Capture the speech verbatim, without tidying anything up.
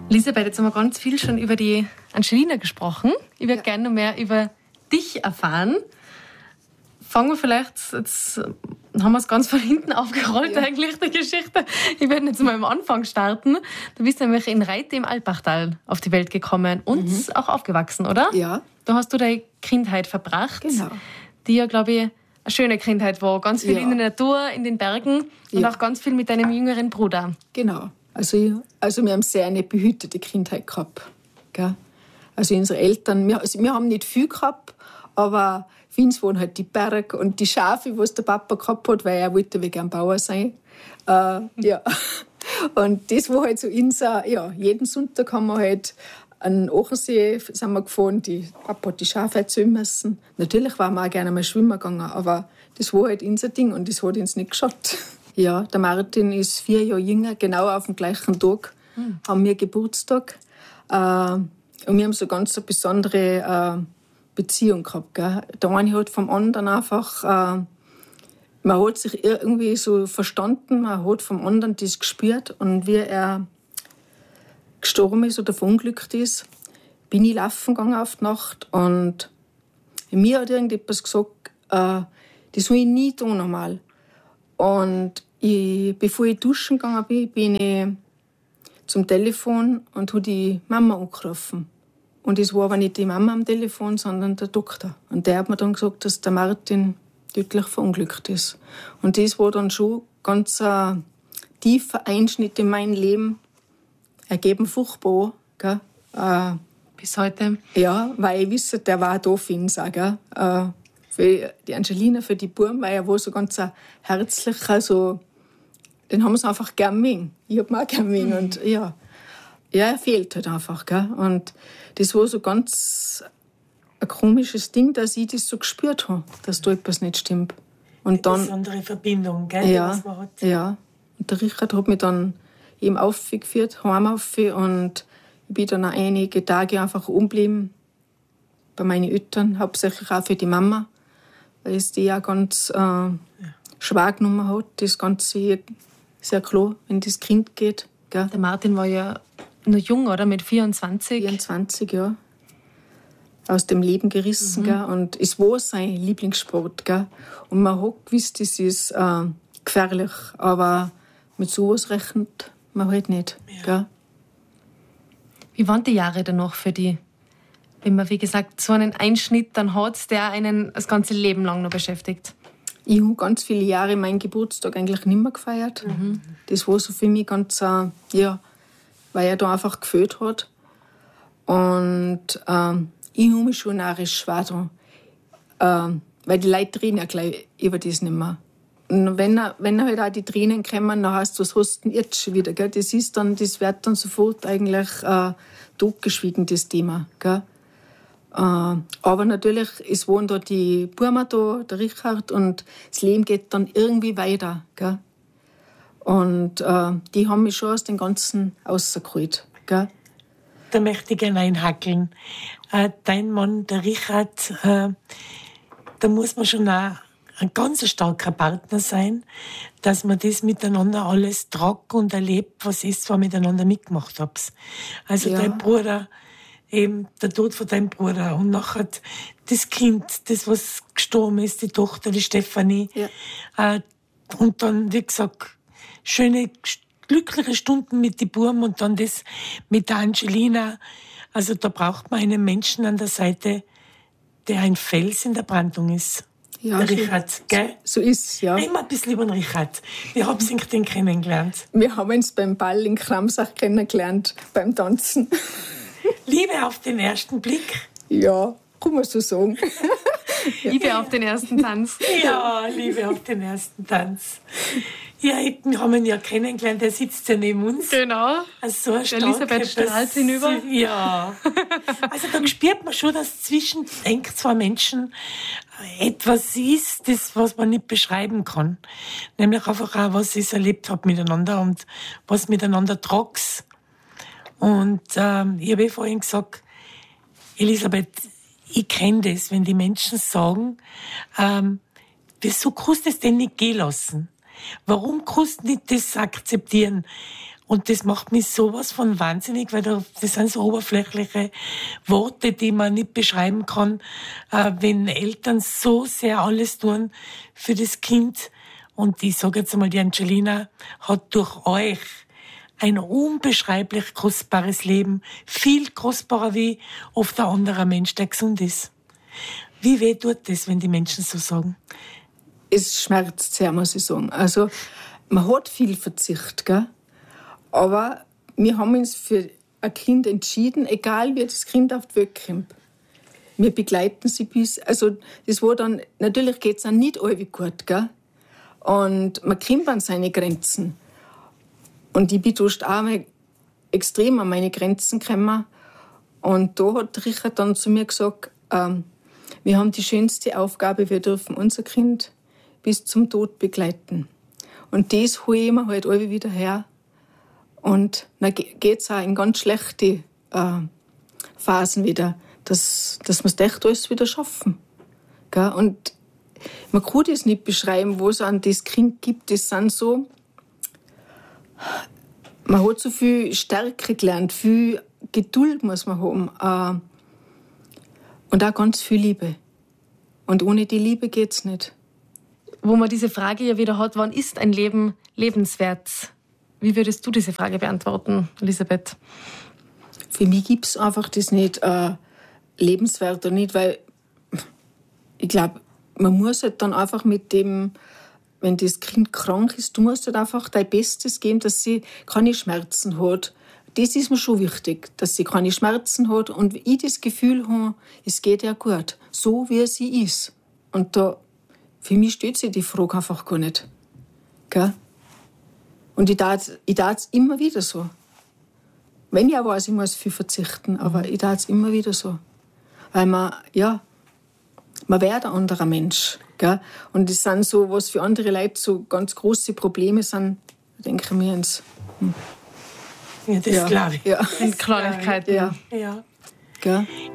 Elisabeth, jetzt haben wir ganz viel schon über die Angelina gesprochen. Ich würde ja. gerne noch mehr über dich erfahren. Fangen wir vielleicht, jetzt haben wir es ganz von hinten aufgerollt, ja. eigentlich, die Geschichte. Ich werde jetzt mal am Anfang starten. Du bist nämlich in Reite im Alpbachtal auf die Welt gekommen und mhm. auch aufgewachsen, oder? Ja. Da hast du deine Kindheit verbracht. Genau. Die ja, glaube ich, eine schöne Kindheit war. Ganz viel ja. in der Natur, in den Bergen und ja. auch ganz viel mit deinem jüngeren Bruder. Genau. Also, ich, also wir haben sehr eine behütete Kindheit gehabt. Gell? Also unsere Eltern, wir, also wir haben nicht viel gehabt, aber für uns waren halt die Berge und die Schafe, die der Papa gehabt hat, weil er wollte gerne Bauer sein. Äh, ja. Und das war halt so unser, ja, jeden Sonntag haben wir halt an den Ochensee sind wir gefahren, die Papa hat die Schafe erzählen müssen. Natürlich waren wir auch gerne mal schwimmen gegangen, aber das war halt unser Ding und das hat uns nicht geschaut. Ja, der Martin ist vier Jahre jünger, genau auf dem gleichen Tag mhm. haben wir Geburtstag. Äh, und wir haben so ganz eine besondere äh, Beziehung gehabt. Gell? Der eine hat vom anderen einfach, äh, man hat sich irgendwie so verstanden, man hat vom anderen das gespürt. Und wie er gestorben ist oder verunglückt ist, bin ich laufen gegangen auf die Nacht und mir hat irgendetwas gesagt, äh, das soll ich nie tun normal. Und ich, bevor ich duschen gegangen bin, bin ich zum Telefon und habe die Mama angerufen. Und es war aber nicht die Mama am Telefon, sondern der Doktor. Und der hat mir dann gesagt, dass der Martin tödlich verunglückt ist. Und das war dann schon ganz ein tiefer Einschnitt in mein Leben. Ergeben furchtbar. Gell? Äh, Bis heute? Ja, weil ich wusste, der war da für ihn. Gell? Äh, für die Angelina, für die Buben, weil er war so ganz ein herzlicher, so, den haben sie einfach gern mögen. Ich hab ihn auch gern mögen. Mhm. Und ja, ja, er fehlt halt einfach. Gell? Und das war so ganz ein komisches Ding, dass ich das so gespürt habe, dass da etwas nicht stimmt. Und die dann, besondere Verbindung, gell, ja, die was man hat. Ja, und der Richard hat mich dann eben aufgeführt, heim auf, und ich bin dann auch einige Tage einfach umgeblieben bei meinen Eltern, hauptsächlich auch für die Mama, weil es die ja ganz äh, ja. schwer genommen hat, das Ganze sehr klar, wenn das Kind geht. Gell? Der Martin war ja noch jung, oder? Mit vierundzwanzig? vierundzwanzig, ja. Aus dem Leben gerissen. Mhm. Gell? Und es war sein Lieblingssport. Gell? Und man hat gewusst, das ist äh, gefährlich, aber mit sowas rechnet man halt nicht. Ja. Gell? Wie waren die Jahre danach für die? Wenn man, wie gesagt, so einen Einschnitt dann hat, der einen das ganze Leben lang noch beschäftigt. Ich habe ganz viele Jahre meinen Geburtstag eigentlich nicht mehr gefeiert. Mhm. Das war so für mich ganz, äh, ja, weil er da einfach gefehlt hat. Und ähm, ich habe mich schon auch recht schwer dran. Ähm, weil die Leute reden ja gleich über das nicht mehr. Und wenn, er, wenn er halt auch die Tränen kommen, dann heißt es, was hast du denn jetzt schon wieder? Gell? Das, ist dann, das wird dann sofort eigentlich äh, totgeschwiegen, das Thema. Gell? Äh, aber natürlich, es waren da die Burma da, der Richard, und das Leben geht dann irgendwie weiter. Gell? Und äh, die haben mich schon aus dem Ganzen rausgeholt. Gell? Da möchte ich gerne einhackeln. Äh, dein Mann, der Richard, äh, da muss man schon auch ein ganz starker Partner sein, dass man das miteinander alles tragt und erlebt, was ist, was miteinander mitgemacht habt. Also ja. Dein Bruder, eben der Tod von deinem Bruder und nachher das Kind, das was gestorben ist, die Tochter, die Stefanie. Ja. Äh, und dann, wie gesagt, schöne, glückliche Stunden mit den Buben und dann das mit der Angelina. Also da braucht man einen Menschen an der Seite, der ein Fels in der Brandung ist. Ja, der Richard, so, gell? So ist es, ja. Immer ein bisschen über den Richard. Wie habt ihr den kennengelernt? Wir haben uns beim Ball in Kramsach kennengelernt, beim Tanzen. Liebe auf den ersten Blick? Ja, kann man so sagen. Liebe auf den ersten Tanz. Ja, Liebe auf den ersten Tanz. Ja, wir haben ihn ja kennengelernt, der sitzt ja neben uns. Genau. Also so eine der Elisabeth strahlt hinüber. Ja. Also da spürt man schon, dass zwischen eng zwei Menschen etwas ist, das, was man nicht beschreiben kann. Nämlich einfach auch, was ich erlebt habe miteinander und was miteinander tragt. Und ähm, ich habe eh vorhin gesagt, Elisabeth, ich kenne das, wenn die Menschen sagen, ähm, wieso kannst du das denn nicht gehen lassen? Warum kannst du nicht das akzeptieren? Und das macht mich sowas von wahnsinnig, weil das sind so oberflächliche Worte, die man nicht beschreiben kann, äh, wenn Eltern so sehr alles tun für das Kind. Und ich sage jetzt einmal, die Angelina hat durch euch ein unbeschreiblich kostbares Leben, viel kostbarer wie oft ein anderer Mensch, der gesund ist. Wie weh tut das, wenn die Menschen so sagen? Es schmerzt sehr, muss ich sagen. Also, man hat viel Verzicht, gell? Aber wir haben uns für ein Kind entschieden, egal wie das Kind auf die Welt kommt. Wir begleiten sie bis, also das war dann, natürlich geht es dann nicht allweil gut, gell? Und man kommt an seine Grenzen. Und ich bin durch auch mal extrem an meine Grenzen gekommen. Und da hat Richard dann zu mir gesagt, ähm, wir haben die schönste Aufgabe, wir dürfen unser Kind bis zum Tod begleiten. Und das hole ich mir halt alle wieder her. Und dann geht es auch in ganz schlechte äh, Phasen wieder, dass, dass wir es echt alles wieder schaffen. Gell? Und man kann das nicht beschreiben, was es an das Kind gibt. Das sind so, man hat so viel Stärke gelernt, viel Geduld muss man haben. Äh, und auch ganz viel Liebe. Und ohne die Liebe geht es nicht. Wo man diese Frage ja wieder hat, wann ist ein Leben lebenswert? Wie würdest du diese Frage beantworten, Elisabeth? Für mich gibt es einfach das nicht äh, lebenswert oder nicht, weil ich glaube, man muss halt dann einfach mit dem, wenn das Kind krank ist, du musst halt einfach dein Bestes geben, dass sie keine Schmerzen hat. Das ist mir schon wichtig, dass sie keine Schmerzen hat und ich das Gefühl habe, es geht ihr gut, so wie sie ist. Und da, für mich steht sich die Frage einfach gar nicht. Gell? Und ich tat ich es immer wieder so. Wenn ich auch weiß, ich muss viel verzichten, aber ich tat es immer wieder so. Weil man, ja, man wird ein anderer Mensch. Gell? Und das sind so, was für andere Leute so ganz große Probleme sind, denke ich mir ins. Hm. Ja, das ja. glaube ich. Ja. In Kleinigkeiten. Ja. Ja. Gell?